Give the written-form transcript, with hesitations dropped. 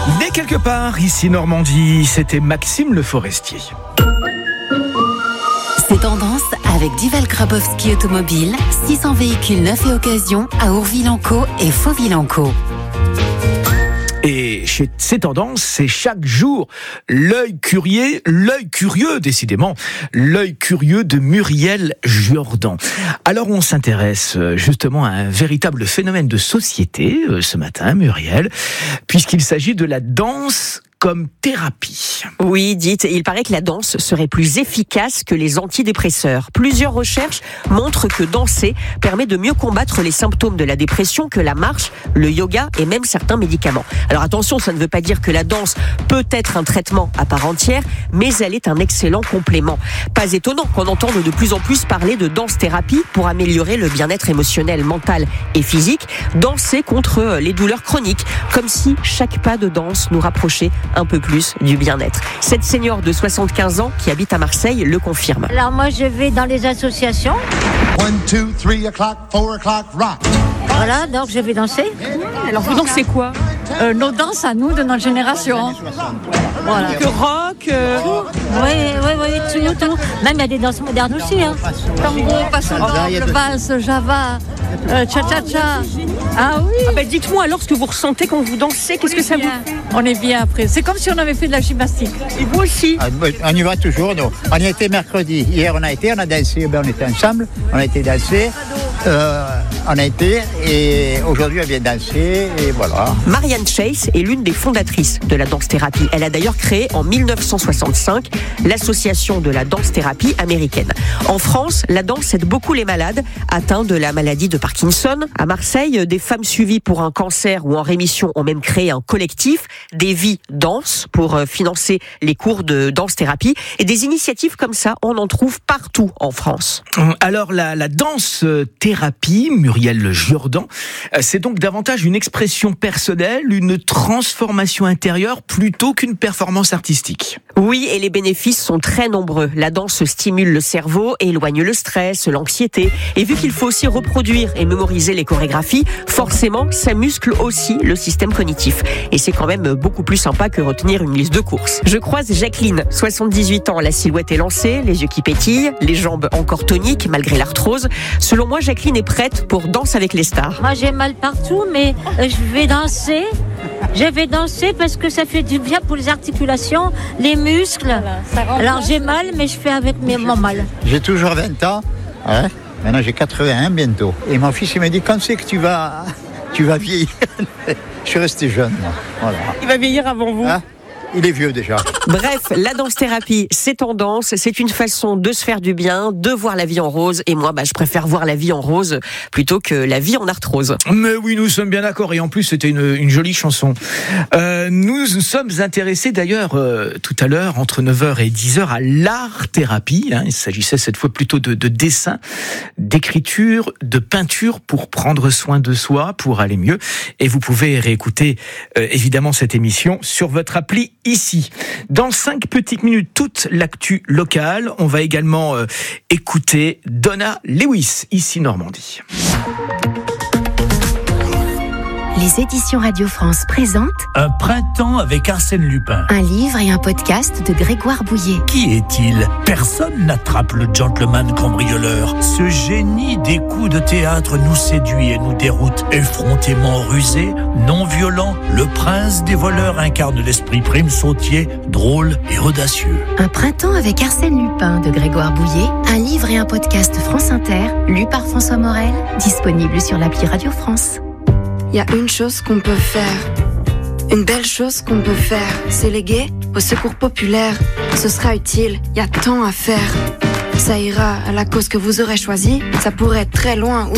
Dès quelque part, ici Normandie, c'était Maxime Le Forestier. C'est Tendance avec Duval Grabowski Automobile, 600 véhicules neufs et occasion à Ourville-en-Caux et Fauville-en-Caux. Et chez C'est Tendance, c'est chaque jour l'œil curieux décidément, l'œil curieux de Muriel Jourdan. Alors on s'intéresse justement à un véritable phénomène de société ce matin, Muriel, puisqu'il s'agit de la danse comme thérapie. Oui, dites, il paraît que la danse serait plus efficace que les antidépresseurs. Plusieurs recherches montrent que danser permet de mieux combattre les symptômes de la dépression que la marche, le yoga et même certains médicaments. Alors attention, ça ne veut pas dire que la danse peut être un traitement à part entière, mais elle est un excellent complément. Pas étonnant qu'on entende de plus en plus parler de danse-thérapie pour améliorer le bien-être émotionnel, mental et physique, danser contre les douleurs chroniques, comme si chaque pas de danse nous rapprochait un peu plus du bien-être. Cette senior de 75 ans qui habite à Marseille le confirme. Alors moi je vais dans les associations. 1, 2, 3 o'clock, 4 o'clock, rock. Voilà, donc je vais danser. Alors vous dansez quoi ? Nos danses à nous de notre génération. Voilà. Que rock Oui, tout. Même il y a des danses modernes aussi. Hein. Tango, passe doble, valse, java, cha-cha-cha. Ah oui. Dites-moi alors ce que vous ressentez quand vous dansez, qu'est-ce que ça vous fait ? On est bien après. C'est comme si on avait fait de la gymnastique. Et vous aussi ? On y va toujours, nous. On y était mercredi. Hier, on a dansé, on était ensemble. On a été danser. Et aujourd'hui, on vient danser, et voilà. Marianne Chase est l'une des fondatrices de la danse-thérapie. Elle a d'ailleurs créé en 1965 l'association de la danse-thérapie américaine. En France, la danse aide beaucoup les malades atteints de la maladie de Parkinson. À Marseille, des femmes suivies pour un cancer ou en rémission ont même créé un collectif, Des Vies Danse, pour financer les cours de danse-thérapie. Et des initiatives comme ça, on en trouve partout en France. Alors la danse-thérapie, Muriel Jourdan, c'est donc davantage une expression personnelle, une transformation intérieure plutôt qu'une performance artistique. Oui, et les bénéfices sont très nombreux. La danse stimule le cerveau, éloigne le stress, l'anxiété. Et vu qu'il faut aussi reproduire et mémoriser les chorégraphies, forcément, ça muscle aussi le système cognitif. Et c'est quand même beaucoup plus sympa que retenir une liste de courses. Je croise Jacqueline, 78 ans, la silhouette est lancée, les yeux qui pétillent, les jambes encore toniques malgré l'arthrose. Selon moi, Jacqueline est prête pour Danse avec les stars. Moi j'ai mal partout, mais je vais danser. Je vais danser parce que ça fait du bien pour les articulations, les muscles. Alors j'ai mal, mais je fais avec mon mal. J'ai toujours 20 ans. Hein? Maintenant, j'ai 81 bientôt. Et mon fils, il m'a dit, quand c'est que tu vas vieillir? Je suis resté jeune. Voilà. Il va vieillir avant vous. Hein? Il est vieux déjà. Bref, la danse-thérapie, c'est tendance, c'est une façon de se faire du bien, de voir la vie en rose. Et moi, je préfère voir la vie en rose plutôt que la vie en arthrose. Mais oui, nous sommes bien d'accord. Et en plus, c'était une jolie chanson. Nous sommes intéressés d'ailleurs tout à l'heure, entre 9h et 10h, à l'art-thérapie. Il s'agissait cette fois plutôt de dessin, d'écriture, de peinture pour prendre soin de soi, pour aller mieux. Et vous pouvez réécouter évidemment cette émission sur votre appli ici. Dans 5 petites minutes, toute l'actu locale. On va également écouter Donna Lewis, ici Normandie. Les éditions Radio France présentent Un printemps avec Arsène Lupin. un livre et un podcast de Grégoire Bouillet. Qui est-il ? Personne n'attrape le gentleman cambrioleur. Ce génie des coups de théâtre nous séduit et nous déroute. Effrontément rusé, non violent, le prince des voleurs incarne l'esprit prime sautier, drôle et audacieux. Un printemps avec Arsène Lupin de Grégoire Bouillet, un livre et un podcast France Inter, lu par François Morel, disponible sur l'appli Radio France. Il y a une chose qu'on peut faire, une belle chose qu'on peut faire, c'est léguer au secours populaire. Ce sera utile, il y a tant à faire. Ça ira à la cause que vous aurez choisie, ça pourrait être très loin ou